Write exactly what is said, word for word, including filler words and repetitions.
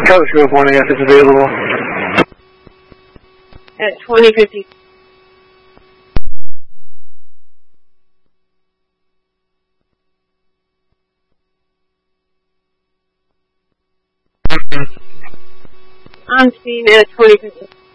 Coach Group one A F is available. At twenty fifty. On scene at twenty fifty.